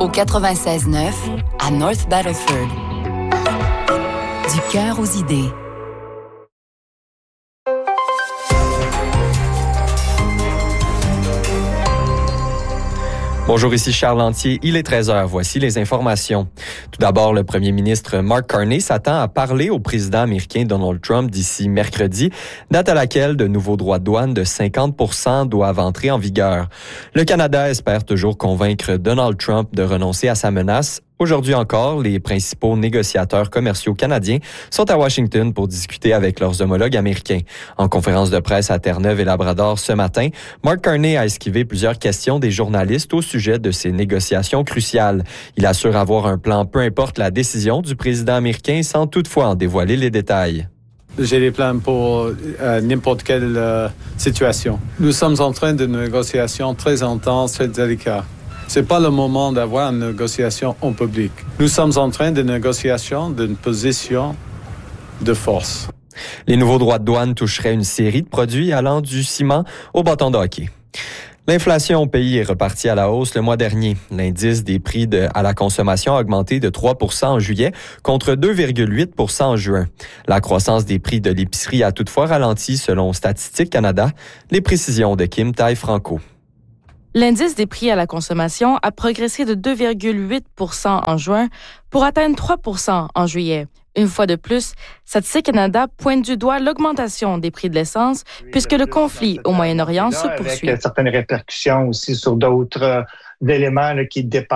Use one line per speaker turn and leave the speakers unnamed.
au 96.9 à North Battleford. Du cœur aux idées.
Bonjour, ici Charles Lantier. Il est 13h. Voici les informations. Tout d'abord, le premier ministre Mark Carney s'attend à parler au président américain Donald Trump d'ici mercredi, date à laquelle de nouveaux droits de douane de 50% doivent entrer en vigueur. Le Canada espère toujours convaincre Donald Trump de renoncer à sa menace. Aujourd'hui encore, les principaux négociateurs commerciaux canadiens sont à Washington pour discuter avec leurs homologues américains. En conférence de presse à Terre-Neuve et Labrador ce matin, Mark Carney a esquivé plusieurs questions des journalistes au sujet de ces négociations cruciales. Il assure avoir un plan peu importe la décision du président américain sans toutefois en dévoiler les détails.
J'ai des plans pour n'importe quelle situation. Nous sommes en train de négociations très intenses, très délicates. Ce n'est pas le moment d'avoir une négociation en public. Nous sommes en train de négociation d'une position de force.
Les nouveaux droits de douane toucheraient une série de produits allant du ciment au bâton de hockey. L'inflation au pays est repartie à la hausse le mois dernier. L'indice des prix à la consommation a augmenté de 3% en juillet contre 2,8% en juin. La croissance des prix de l'épicerie a toutefois ralenti selon Statistique Canada. Les précisions de Kim Taille-Franco.
L'indice des prix à la consommation a progressé de 2,8% en juin pour atteindre 3% en juillet. Une fois de plus, Statistique Canada pointe du doigt l'augmentation des prix de l'essence puisque le conflit au Moyen-Orient se poursuit.
Avec certaines répercussions aussi sur d'autres éléments qui dépassent